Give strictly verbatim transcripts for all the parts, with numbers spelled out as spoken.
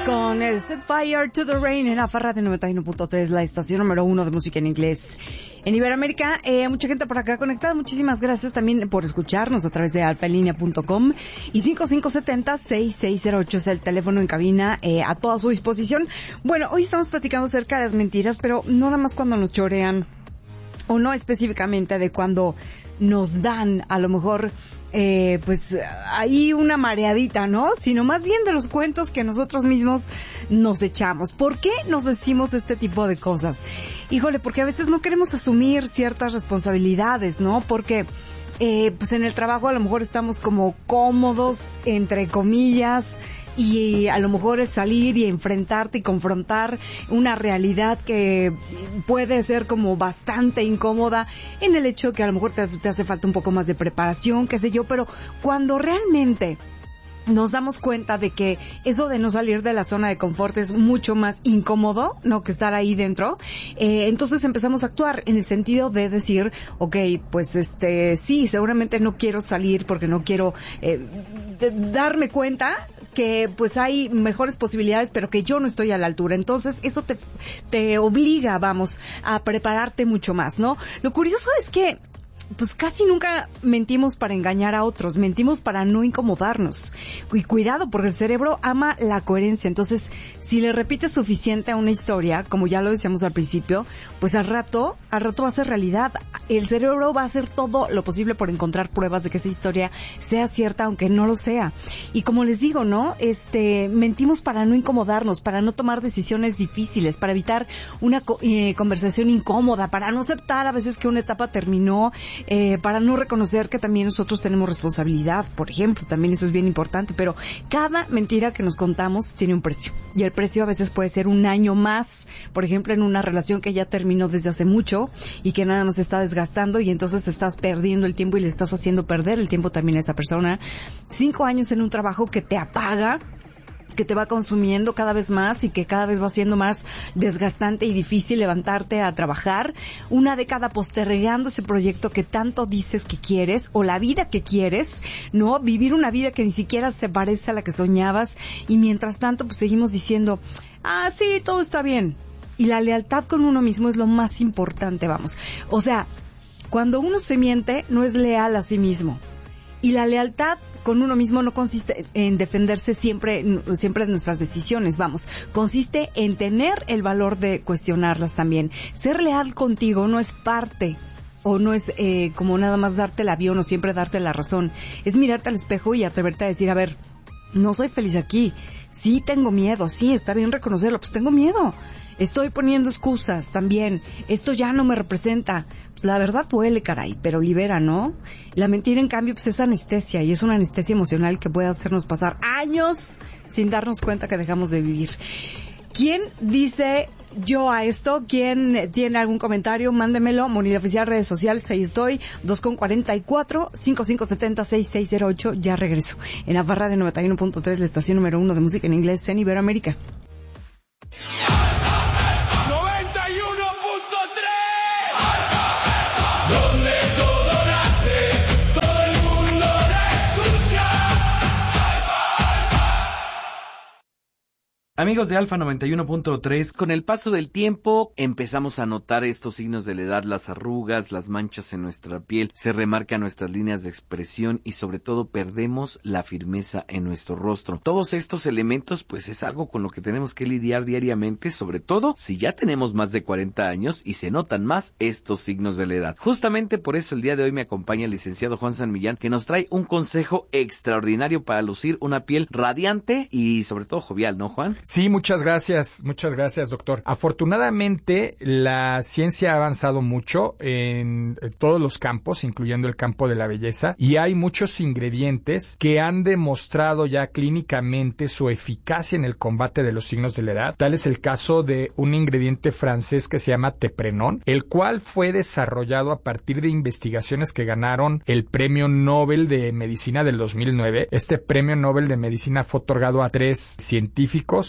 con el Set Fire to the Rain en Alfa Radio noventa y uno punto tres, la estación número uno de música en inglés en Iberoamérica. Eh, mucha gente por acá conectada. Muchísimas gracias también por escucharnos a través de alfa en línea punto com y cinco cinco siete cero, seis seis cero ocho es el teléfono en cabina eh, a toda su disposición. Bueno, hoy estamos platicando acerca de las mentiras, pero no nada más cuando nos chorean, o no específicamente de cuando nos dan a lo mejor eh, pues ahí una mareadita, ¿no? Sino más bien de los cuentos que nosotros mismos nos echamos. ¿Por qué nos decimos este tipo de cosas? Híjole, porque a veces no queremos asumir ciertas responsabilidades, ¿no? Porque eh, pues en el trabajo a lo mejor estamos como cómodos, entre comillas, y a lo mejor es salir y enfrentarte y confrontar una realidad que puede ser como bastante incómoda en el hecho que a lo mejor te, te hace falta un poco más de preparación, qué sé yo, pero cuando realmente nos damos cuenta de que eso de no salir de la zona de confort es mucho más incómodo, ¿no?, que estar ahí dentro, eh, entonces empezamos a actuar en el sentido de decir, okay, pues este, sí, seguramente no quiero salir porque no quiero eh, de, darme cuenta que pues hay mejores posibilidades, pero que yo no estoy a la altura. Entonces eso te, te obliga, vamos, a prepararte mucho más, ¿no? Lo curioso es que pues casi nunca mentimos para engañar a otros, mentimos para no incomodarnos. Y cuidado, porque el cerebro ama la coherencia. Entonces, si le repites suficiente a una historia, como ya lo decíamos al principio, pues al rato, al rato va a ser realidad. El cerebro va a hacer todo lo posible por encontrar pruebas de que esa historia sea cierta, aunque no lo sea. Y como les digo, ¿no? Este, mentimos para no incomodarnos, para no tomar decisiones difíciles, para evitar una eh, conversación incómoda, para no aceptar a veces que una etapa terminó, Eh, para no reconocer que también nosotros tenemos responsabilidad, por ejemplo, también eso es bien importante, pero cada mentira que nos contamos tiene un precio, y el precio a veces puede ser un año más, por ejemplo, en una relación que ya terminó desde hace mucho y que nada nos está desgastando, y entonces estás perdiendo el tiempo y le estás haciendo perder el tiempo también a esa persona. Cinco años en un trabajo que te apaga, que te va consumiendo cada vez más y que cada vez va siendo más desgastante y difícil levantarte a trabajar. Una década postergando ese proyecto que tanto dices que quieres, o la vida que quieres, ¿no? Vivir una vida que ni siquiera se parece a la que soñabas, y mientras tanto pues seguimos diciendo, ah, sí, todo está bien. Y la lealtad con uno mismo es lo más importante, vamos. O sea, cuando uno se miente, no es leal a sí mismo. Y la lealtad con uno mismo no consiste en defenderse siempre, siempre de nuestras decisiones, vamos. Consiste en tener el valor de cuestionarlas también. Ser leal contigo no es parte, o no es eh, como nada más darte el avión o siempre darte la razón. Es mirarte al espejo y atreverte a decir, a ver, no soy feliz aquí. Sí tengo miedo, sí, está bien reconocerlo, pues tengo miedo. Estoy poniendo excusas también. Esto ya no me representa. Pues la verdad duele, caray, pero libera, ¿no? La mentira, en cambio, pues es anestesia, y es una anestesia emocional que puede hacernos pasar años sin darnos cuenta que dejamos de vivir. ¿Quién dice yo a esto? ¿Quién tiene algún comentario? Mándemelo. Monida Oficial, redes sociales, ahí estoy. dos con cuarenta y cuatro, cinco cinco siete cero, seis seis cero ocho. Ya regreso. En Alfa Radio noventa y uno punto tres, la estación número uno de música en inglés en Iberoamérica. Amigos de Alfa noventa y uno punto tres, con el paso del tiempo empezamos a notar estos signos de la edad, las arrugas, las manchas en nuestra piel, se remarcan nuestras líneas de expresión y sobre todo perdemos la firmeza en nuestro rostro. Todos estos elementos pues es algo con lo que tenemos que lidiar diariamente, sobre todo si ya tenemos más de cuarenta años y se notan más estos signos de la edad. Justamente por eso el día de hoy me acompaña el licenciado Juan San Millán, que nos trae un consejo extraordinario para lucir una piel radiante y sobre todo jovial, ¿no, Juan? Sí, muchas gracias, muchas gracias, doctor. Afortunadamente, la ciencia ha avanzado mucho en todos los campos, incluyendo el campo de la belleza, y hay muchos ingredientes que han demostrado ya clínicamente su eficacia en el combate de los signos de la edad. Tal es el caso de un ingrediente francés que se llama Teprenón, el cual fue desarrollado a partir de investigaciones que ganaron el Premio Nobel de Medicina del dos mil nueve. Este Premio Nobel de Medicina fue otorgado a tres científicos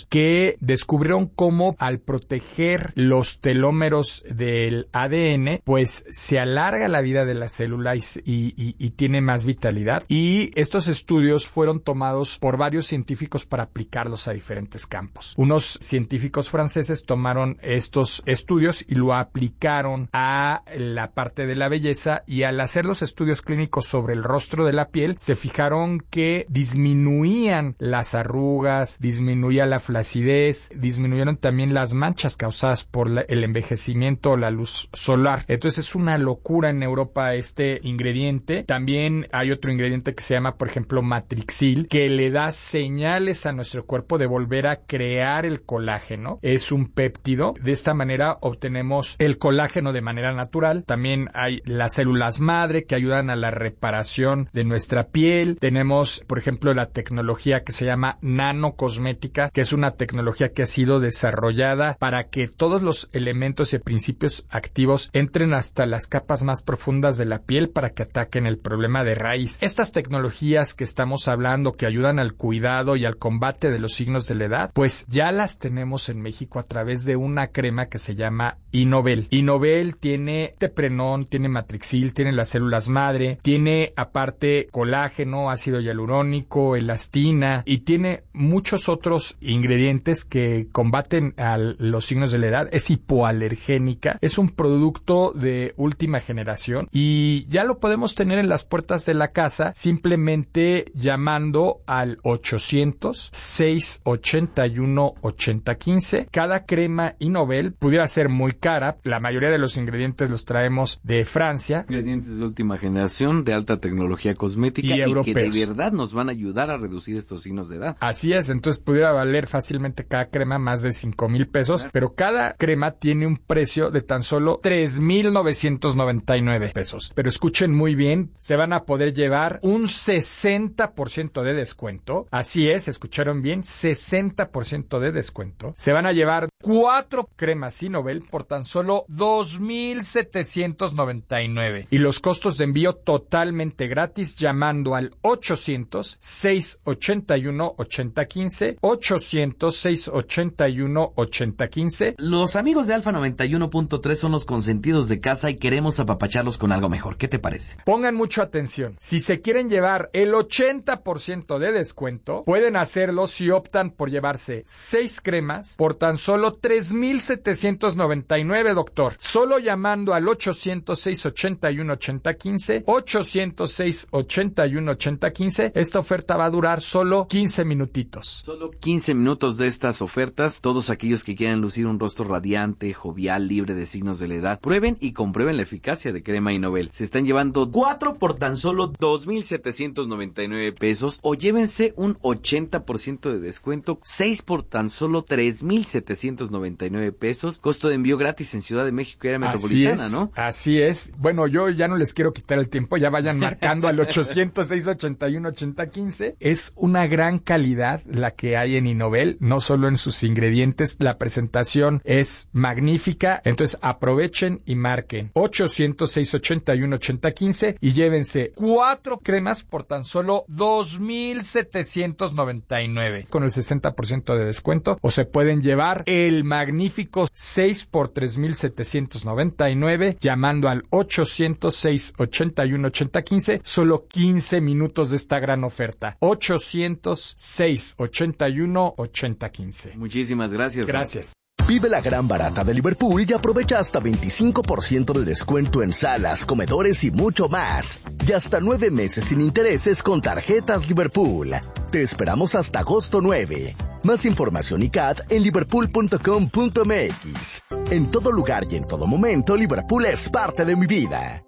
científicos que descubrieron cómo al proteger los telómeros del A D N, pues se alarga la vida de la célula y, y, y tiene más vitalidad. Y estos estudios fueron tomados por varios científicos para aplicarlos a diferentes campos. Unos científicos franceses tomaron estos estudios y lo aplicaron a la parte de la belleza, y al hacer los estudios clínicos sobre el rostro de la piel, se fijaron que disminuían las arrugas, disminuía la flacidez, disminuyeron también las manchas causadas por la, el envejecimiento o la luz solar. Entonces es una locura en Europa este ingrediente. También hay otro ingrediente que se llama, por ejemplo, matrixil, que le da señales a nuestro cuerpo de volver a crear el colágeno. Es un péptido. De esta manera obtenemos el colágeno de manera natural. También hay las células madre que ayudan a la reparación de nuestra piel. Tenemos, por ejemplo, la tecnología que se llama nanocosmética, que es una tecnología que ha sido desarrollada para que todos los elementos y principios activos entren hasta las capas más profundas de la piel para que ataquen el problema de raíz. Estas tecnologías que estamos hablando, que ayudan al cuidado y al combate de los signos de la edad, pues ya las tenemos en México a través de una crema que se llama Innovel. Innovel tiene teprenón, tiene matrixil, tiene las células madre, tiene aparte colágeno, ácido hialurónico, elastina, y tiene muchos otros ingredientes que combaten a los signos de la edad. Es hipoalergénica, es un producto de última generación y ya lo podemos tener en las puertas de la casa simplemente llamando al ochocientos, seiscientos ochenta y uno, ochenta quince. Cada crema Innovel pudiera ser muy cara. La mayoría de los ingredientes los traemos de Francia. Ingredientes de última generación, de alta tecnología cosmética y, y que de verdad nos van a ayudar a reducir estos signos de edad. Así es, entonces pudiera valer fácilmente cada crema más de cinco mil pesos, pero cada crema tiene un precio de tan solo tres mil novecientos noventa y nueve pesos. Pero escuchen muy bien, se van a poder llevar un sesenta por ciento de descuento. Así es, escucharon bien, sesenta por ciento de descuento. Se van a llevar cuatro cremas Innovel por tan solo dos mil setecientos noventa y nueve. Y los costos de envío totalmente gratis llamando al ochocientos, seiscientos ochenta y uno, ochenta quince, ochocientos, seiscientos ochenta y uno, ochenta quince. Los amigos de Alfa noventa y uno punto tres son los consentidos de casa y queremos apapacharlos con algo mejor. ¿Qué te parece? Pongan mucha atención. Si se quieren llevar el ochenta por ciento de descuento, pueden hacerlo si optan por llevarse seis cremas por tan solo tres mil setecientos noventa y nueve, doctor. Solo llamando al ochocientos, seiscientos ochenta y uno, ochenta quince, ochocientos, seiscientos ochenta y uno, ochenta quince. Esta oferta va a durar solo quince minutitos. Solo quince minutos de estas ofertas. Todos aquellos que quieran lucir un rostro radiante, jovial, libre de signos de la edad, prueben y comprueben la eficacia de crema Innovel. Se están llevando cuatro por tan solo dos mil setecientos noventa y nueve pesos, o llévense un ochenta por ciento de descuento, seis por tan solo tres mil setecientos noventa y nueve pesos, costo de envío gratis en Ciudad de México y área metropolitana, es, ¿no? Así es. Bueno, yo ya no les quiero quitar el tiempo, ya vayan marcando al ochocientos, seiscientos ochenta y uno, ochenta quince. Es una gran calidad la que hay en Innovel, no solo en sus ingredientes, la presentación es magnífica, entonces aprovechen y marquen ochocientos, seiscientos ochenta y uno, ochenta quince y llévense cuatro cremas por tan solo dos mil setecientos noventa y nueve con el sesenta por ciento de descuento, o se pueden llevar el magnífico seis por tres mil setecientos noventa y nueve llamando al ochocientos, seiscientos ochenta y uno, ochenta quince. Solo quince minutos de esta gran oferta. ochocientos, seiscientos ochenta y uno, ochenta quince. Muchísimas gracias. Gracias. Vive la gran barata de Liverpool y aprovecha hasta veinticinco por ciento de descuento en salas, comedores y mucho más. Y hasta nueve meses sin intereses con tarjetas Liverpool. Te esperamos hasta agosto nueve. Más información y C A T en liverpool punto com punto m x. En todo lugar y en todo momento, Liverpool es parte de mi vida.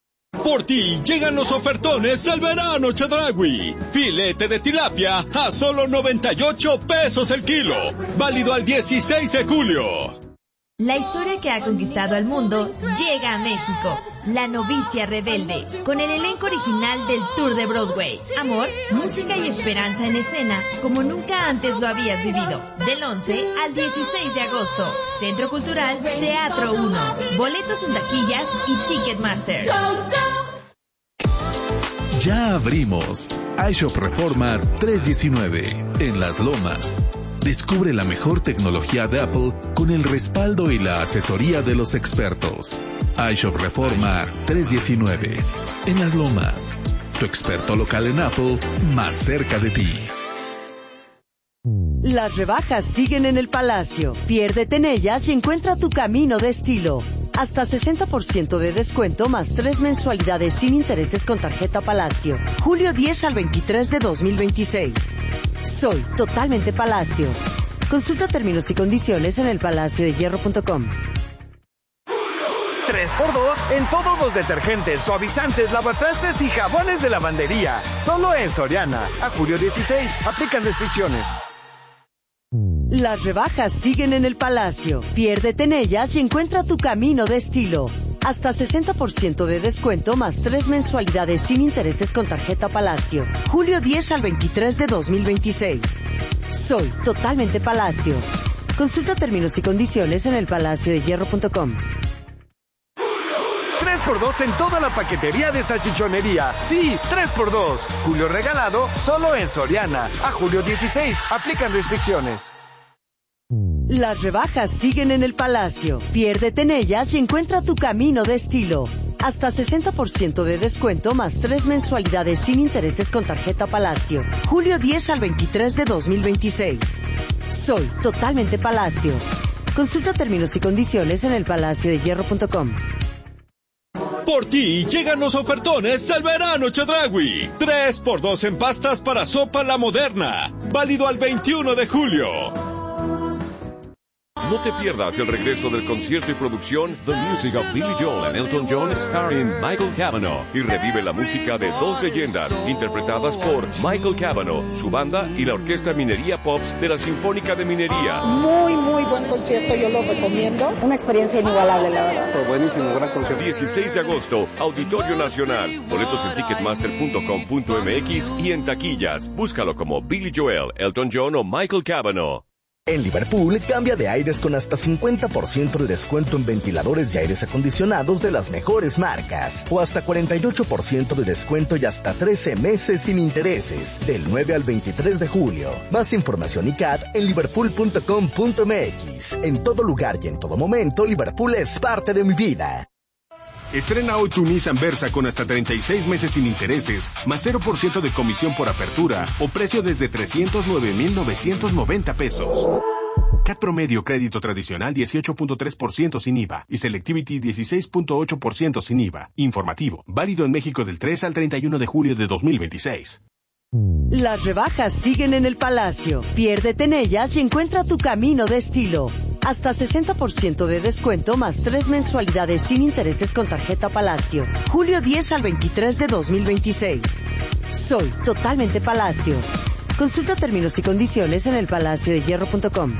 Por ti llegan los ofertones al verano Chedraui. Filete de tilapia a solo noventa y ocho pesos el kilo. Válido al dieciséis de julio. La historia que ha conquistado al mundo llega a México. La novicia rebelde, con el elenco original del Tour de Broadway. Amor, música y esperanza en escena, como nunca antes lo habías vivido. Del once al dieciséis de agosto. Centro Cultural Teatro uno. Boletos en taquillas y Ticketmaster. Ya abrimos iShop Reforma trescientos diecinueve en Las Lomas. Descubre la mejor tecnología de Apple con el respaldo y la asesoría de los expertos. iShop Reforma trescientos diecinueve. En Las Lomas. Tu experto local en Apple, más cerca de ti. Las rebajas siguen en el Palacio. Piérdete en ellas y encuentra tu camino de estilo. Hasta sesenta por ciento de descuento más tres mensualidades sin intereses con tarjeta Palacio. julio diez al veintitrés de dos mil veintiséis. Soy totalmente Palacio. Consulta términos y condiciones en el palacio de hierro punto com. tres por dos en todos los detergentes, suavizantes, lavatrastes y jabones de lavandería. Solo en Soriana. A julio dieciséis. Aplican restricciones. Las rebajas siguen en el Palacio. Piérdete en ellas y encuentra tu camino de estilo. Hasta sesenta por ciento de descuento más tres mensualidades sin intereses con tarjeta Palacio. julio diez al veintitrés de dos mil veintiséis. Soy totalmente Palacio. Consulta términos y condiciones en el palacio de hierro punto com. tres por dos en toda la paquetería de salchichonería. Sí, tres por dos. Julio regalado solo en Soriana. A julio dieciséis. Aplican restricciones. Las rebajas siguen en el Palacio. Piérdete en ellas y encuentra tu camino de estilo. Hasta sesenta por ciento de descuento más tres mensualidades sin intereses con tarjeta Palacio. julio diez al veintitrés de dos mil veintiséis. Soy totalmente Palacio. Consulta términos y condiciones en el palacio de hierro punto com. Por ti llegan los ofertones al verano Chedraui. tres por dos en pastas para sopa La Moderna. Válido al veintiuno de julio. No te pierdas el regreso del concierto y producción The Music of Billy Joel and Elton John starring Michael Cavanaugh y revive la música de dos leyendas interpretadas por Michael Cavanaugh, su banda y la Orquesta Minería Pops de la Sinfónica de Minería. Muy, muy buen concierto, yo lo recomiendo. Una experiencia inigualable, la verdad. Fue buenísimo, gran concierto. dieciséis de agosto, Auditorio Nacional. Boletos en ticketmaster punto com punto m x y en taquillas. Búscalo como Billy Joel, Elton John o Michael Cavanaugh. En Liverpool, cambia de aires con hasta cincuenta por ciento de descuento en ventiladores y aires acondicionados de las mejores marcas. O hasta cuarenta y ocho por ciento de descuento y hasta trece meses sin intereses. Del nueve al veintitrés de julio. Más información y C A D en liverpool punto com punto m x. En todo lugar y en todo momento, Liverpool es parte de mi vida. Estrena hoy tu Nissan Versa con hasta treinta y seis meses sin intereses, más cero por ciento de comisión por apertura o precio desde trescientos nueve mil novecientos noventa pesos. C A T promedio crédito tradicional dieciocho punto tres por ciento sin I V A y Selectivity dieciséis punto ocho por ciento sin I V A. Informativo, válido en México del tres al treinta y uno de julio de dos mil veintiséis. Las rebajas siguen en el Palacio. Piérdete en ellas y encuentra tu camino de estilo. Hasta sesenta por ciento de descuento más tres mensualidades sin intereses con tarjeta Palacio. julio diez al veintitrés de dos mil veintiséis. Soy totalmente Palacio. Consulta términos y condiciones en el palacio de hierro punto com.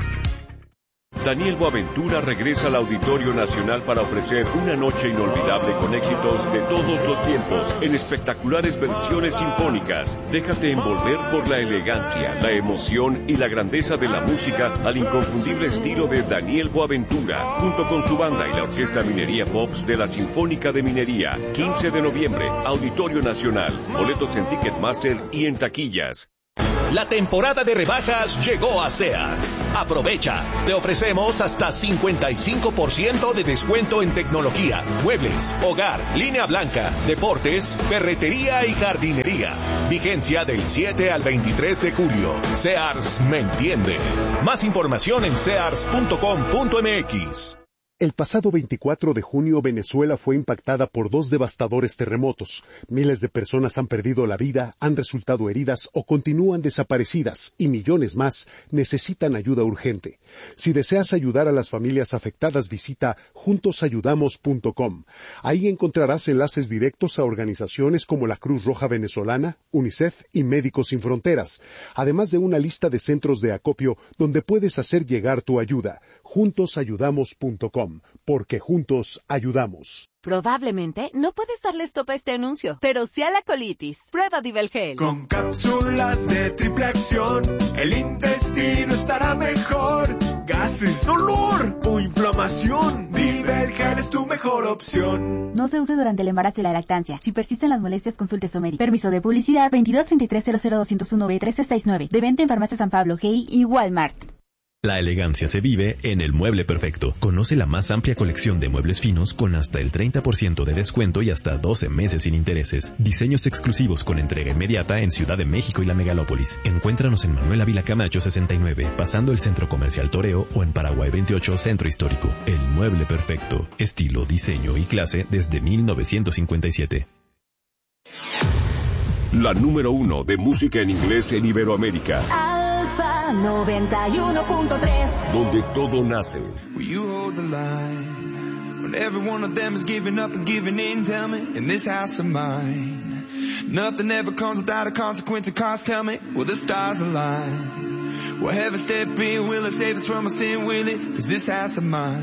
Daniel Boaventura regresa al Auditorio Nacional para ofrecer una noche inolvidable con éxitos de todos los tiempos en espectaculares versiones sinfónicas. Déjate envolver por la elegancia, la emoción y la grandeza de la música al inconfundible estilo de Daniel Boaventura, junto con su banda y la Orquesta Minería Pops de la Sinfónica de Minería. quince de noviembre, Auditorio Nacional. Boletos en Ticketmaster y en taquillas. La temporada de rebajas llegó a Sears. Aprovecha. Te ofrecemos hasta cincuenta y cinco por ciento de descuento en tecnología, muebles, hogar, línea blanca, deportes, ferretería y jardinería. Vigencia del siete al veintitrés de julio. Sears me entiende. Más información en sears punto com punto m x. El pasado veinticuatro de junio, Venezuela fue impactada por dos devastadores terremotos. Miles de personas han perdido la vida, han resultado heridas o continúan desaparecidas, y millones más necesitan ayuda urgente. Si deseas ayudar a las familias afectadas, visita juntos ayudamos punto com. Ahí encontrarás enlaces directos a organizaciones como la Cruz Roja Venezolana, UNICEF y Médicos Sin Fronteras, además de una lista de centros de acopio donde puedes hacer llegar tu ayuda. juntos ayudamos punto com. Porque juntos ayudamos. Probablemente no puedes darle stop a este anuncio, pero sí a la colitis. Prueba Divelgel. Con cápsulas de triple acción, el intestino estará mejor. Gases, dolor o inflamación, Divelgel es tu mejor opción. No se use durante el embarazo y la lactancia. Si persisten las molestias, consulte a su médico. Permiso de publicidad veintidós treinta y tres cero cero doscientos uno B trece sesenta y nueve. De venta en Farmacia San Pablo, G I y Walmart. La elegancia se vive en El Mueble Perfecto. Conoce la más amplia colección de muebles finos con hasta el treinta por ciento de descuento y hasta doce meses sin intereses. Diseños exclusivos con entrega inmediata en Ciudad de México y la Megalópolis. Encuéntranos en Manuel Ávila Camacho sesenta y nueve, pasando el Centro Comercial Toreo, o en Paraguay veintiocho, Centro Histórico. El Mueble Perfecto. Estilo, diseño y clase desde mil novecientos cincuenta y siete. La número uno de música en inglés en Iberoamérica. Alfa noventa y uno punto tres. Donde todo nace. Will you hold the line? When every one of them is giving up and giving in, tell me, in this house of mine. Nothing ever comes without a consequence of cost, tell me, will the stars align? Will heaven step in, will it save us from our sin, will it? Cause this house of mine